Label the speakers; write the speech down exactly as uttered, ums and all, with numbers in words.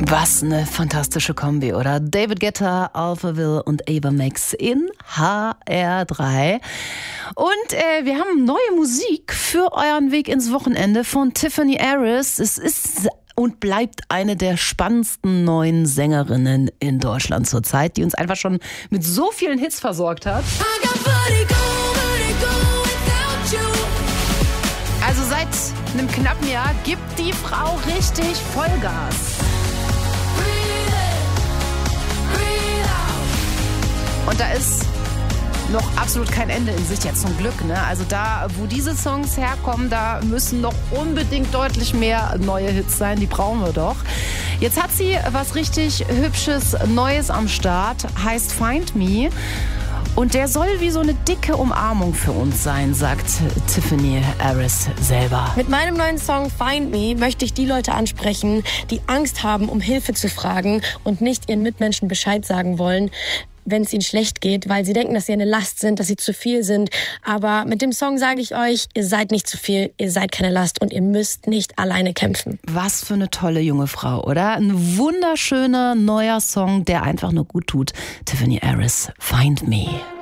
Speaker 1: Was eine fantastische Kombi, oder? David Guetta, Alphaville und Ava Max in H R drei. Und äh, wir haben neue Musik für euren Weg ins Wochenende von Tiffany Harris. Es ist und bleibt eine der spannendsten neuen Sängerinnen in Deutschland zurzeit, die uns einfach schon mit so vielen Hits versorgt hat. Also seit einem knappen Jahr gibt die Frau richtig Vollgas. Und da ist noch absolut kein Ende in Sicht, ja zum Glück. Ne? Also da, wo diese Songs herkommen, da müssen noch unbedingt deutlich mehr neue Hits sein. Die brauchen wir doch. Jetzt hat sie was richtig Hübsches Neues am Start, heißt Find Me. Und der soll wie so eine dicke Umarmung für uns sein, sagt Tiffany Harris selber.
Speaker 2: Mit meinem neuen Song Find Me möchte ich die Leute ansprechen, die Angst haben, um Hilfe zu fragen und nicht ihren Mitmenschen Bescheid sagen wollen, wenn es ihnen schlecht geht, weil sie denken, dass sie eine Last sind, dass sie zu viel sind. Aber mit dem Song sage ich euch, ihr seid nicht zu viel, ihr seid keine Last und ihr müsst nicht alleine kämpfen.
Speaker 1: Was für eine tolle junge Frau, oder? Ein wunderschöner neuer Song, der einfach nur gut tut. Tiffany Harris, Find Me.